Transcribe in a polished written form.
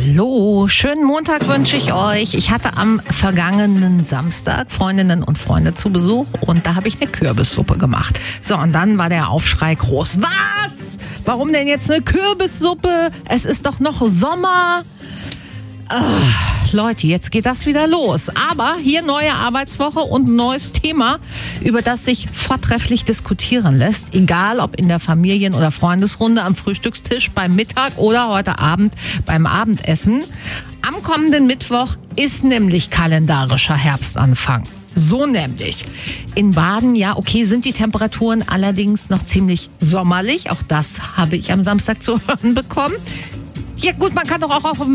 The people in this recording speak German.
Hallo, schönen Montag wünsche ich euch. Ich hatte am vergangenen Samstag Freundinnen und Freunde zu Besuch und da habe ich eine Kürbissuppe gemacht. So, und dann war der Aufschrei groß. Was? Warum denn jetzt eine Kürbissuppe? Es ist doch noch Sommer. Leute, jetzt geht das wieder los. Aber hier neue Arbeitswoche und ein neues Thema, über das sich vortrefflich diskutieren lässt. Egal ob in der Familien- oder Freundesrunde, am Frühstückstisch, beim Mittag oder heute Abend beim Abendessen. Am kommenden Mittwoch ist nämlich kalendarischer Herbstanfang. So nämlich. In Baden, ja, okay, sind die Temperaturen allerdings noch ziemlich sommerlich. Auch das habe ich am Samstag zu hören bekommen. Ja gut, man kann doch auch auf